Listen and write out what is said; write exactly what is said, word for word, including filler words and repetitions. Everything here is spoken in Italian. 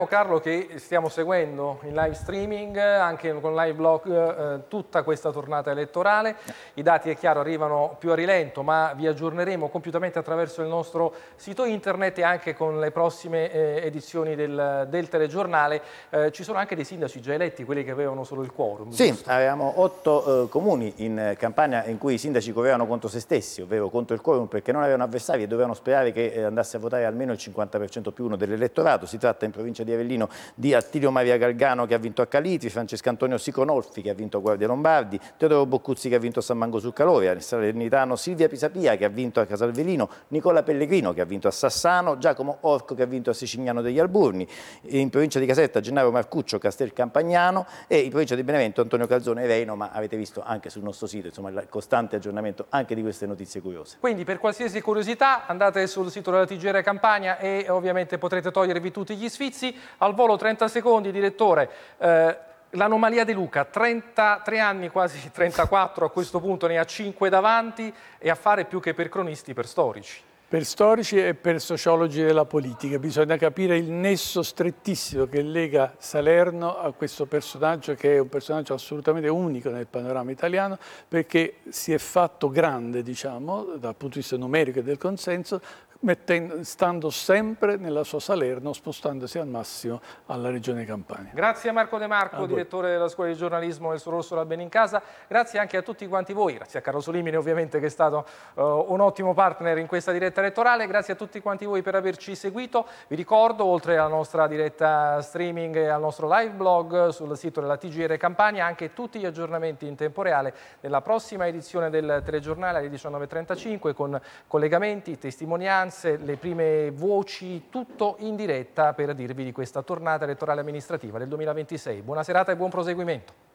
Carlo, che stiamo seguendo in live streaming, anche con live blog, eh, tutta questa tornata elettorale. I dati, è chiaro, arrivano più a rilento, ma vi aggiorneremo compiutamente attraverso il nostro sito internet e anche con le prossime eh, edizioni del, del telegiornale. Eh, ci sono anche dei sindaci già eletti, quelli che avevano solo il quorum. Sì, giusto? avevamo otto eh, comuni in Campania in cui i sindaci correvano contro se stessi, ovvero contro il quorum, perché non avevano avversari e dovevano sperare che eh, andasse a votare almeno il cinquanta per cento più uno dell'elettorato. Si tratta in provincia di Avellino di Attilio Maria Gargano, che ha vinto a Calitri, Francesco Antonio Siconolfi, che ha vinto a Guardia Lombardi, Teodoro Boccuzzi, che ha vinto a San Mango sul Caloria, nel Salernitano Silvia Pisapia, che ha vinto a Casalvelino, Nicola Pellegrino, che ha vinto a Sassano, Giacomo Orco, che ha vinto a Sicignano degli Alburni, in provincia di Caserta Gennaro Marcuccio, Castel Campagnano, e in provincia di Benevento Antonio Calzone e Reino, ma avete visto anche sul nostro sito insomma, il costante aggiornamento anche di queste notizie curiose. Quindi per qualsiasi curiosità andate sul sito della T G R Campania e ovviamente potrete togliervi tutti gli sfizi. Al volo trenta secondi, direttore. Eh, L'anomalia De Luca, trentatré anni, quasi trentaquattro, a questo punto ne ha cinque davanti e a fare più che per cronisti, per storici. Per storici e per sociologi della politica bisogna capire il nesso strettissimo che lega Salerno a questo personaggio, che è un personaggio assolutamente unico nel panorama italiano, perché si è fatto grande, diciamo, dal punto di vista numerico e del consenso, mettendo, stando sempre nella sua Salerno, spostandosi al massimo alla regione Campania. Grazie a Marco De Marco, direttore della Scuola di Giornalismo del Suo Rosso La Bene in Casa. Grazie anche a tutti quanti voi, grazie a Carlo Solimine ovviamente, che è stato uh, un ottimo partner in questa diretta elettorale. Grazie a tutti quanti voi per averci seguito. Vi ricordo, oltre alla nostra diretta streaming e al nostro live blog sul sito della T G R Campania, anche tutti gli aggiornamenti in tempo reale nella prossima edizione del telegiornale alle diciannove e trentacinque, con collegamenti, testimonianze, le prime voci, tutto in diretta per dirvi di questa tornata elettorale amministrativa del duemilaventisei. Buona serata e buon proseguimento.